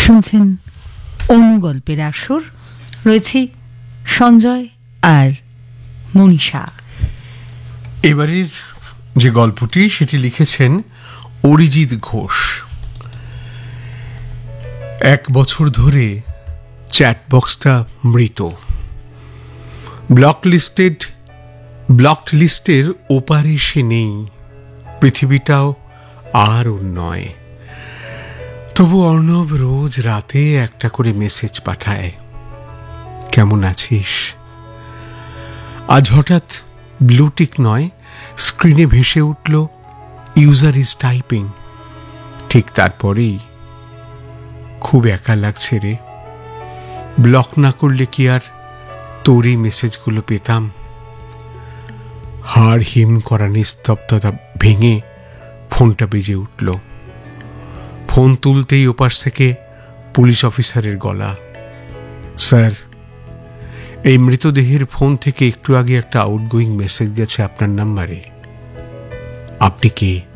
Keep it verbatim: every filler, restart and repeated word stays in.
শুনছেন অনুগল্পের আসর, রয়েছে সঞ্জয় আর মনীষা। এবারের যে গল্পটি সেটি লিখেছেন অরিজিৎ ঘোষ। এক বছর ধরে চ্যাটবক্সটা মৃত। ব্লক লিস্টেড ব্লকড লিস্টের ওপারে সে নেই, পৃথিবীটাও আর ওর নয়। তবু অর্ণব রোজ রাতে একটা করে মেসেজ পাঠায়, কেমন আছিস। আজ হঠাৎ ব্লুটিক নয়, স্ক্রিনে ভেসে উঠল ইউজার ইজ টাইপিং। ঠিক তারপরেই খুব একা লাগছে রে, ব্লক না করলে কি আর তোর এই মেসেজগুলো পেতাম। হাড় হিম করা নিস্তব্ধতা ভেঙে ফোনটা বেজে উঠল। ফোন তুলতেই ওপাশ থেকে পুলিশ অফিসারের গলা। স্যার, এই মৃতদেহের ফোন থেকে একটু আগে একটা আউটগোয়িং মেসেজ গেছে আপনার নাম্বারে। আপনি কে?